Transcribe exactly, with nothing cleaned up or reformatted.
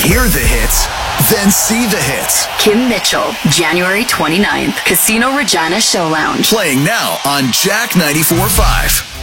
Hear the hits, then see the hits. Kim Mitchell, January twenty-ninth, Casino Regina Show Lounge. Playing now on Jack ninety-four point five.